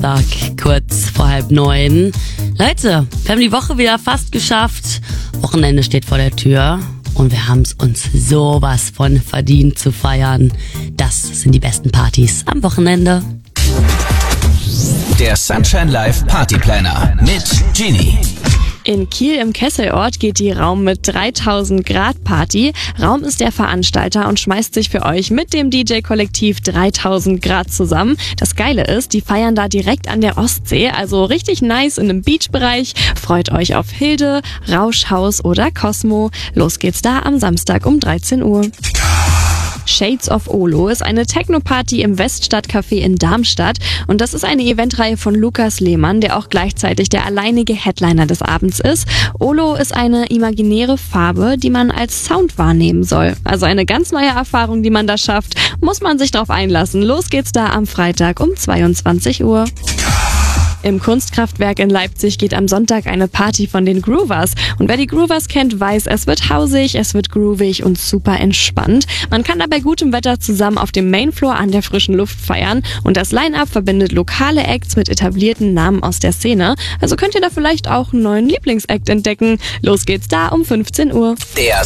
Samstag, kurz vor 8:30. Leute, wir haben die Woche wieder fast geschafft. Wochenende steht vor der Tür und wir haben es uns sowas von verdient zu feiern. Das sind die besten Partys am Wochenende. Der Sunshine Live Party Planner mit Genie. In Kiel im Kesselort geht die Raum mit 3000 Grad Party. Raum ist der Veranstalter und schmeißt sich für euch mit dem DJ-Kollektiv 3000 Grad zusammen. Das Geile ist, die feiern da direkt an der Ostsee, also richtig nice in einem Beachbereich. Freut euch auf Hilde, Rauschhaus oder Cosmo. Los geht's da am Samstag um 13 Uhr. Shades of Olo ist eine Techno-Party im Weststadtcafé in Darmstadt und das ist eine Eventreihe von Lukas Lehmann, der auch gleichzeitig der alleinige Headliner des Abends ist. Olo ist eine imaginäre Farbe, die man als Sound wahrnehmen soll. Also eine ganz neue Erfahrung, die man da schafft, muss man sich drauf einlassen. Los geht's da am Freitag um 22 Uhr. Im Kunstkraftwerk in Leipzig geht am Sonntag eine Party von den Groovers. Und wer die Groovers kennt, weiß, es wird hausig, es wird groovig und super entspannt. Man kann da bei gutem Wetter zusammen auf dem Mainfloor an der frischen Luft feiern. Und das Line-Up verbindet lokale Acts mit etablierten Namen aus der Szene. Also könnt ihr da vielleicht auch einen neuen Lieblingsact entdecken. Los geht's da um 15 Uhr. Der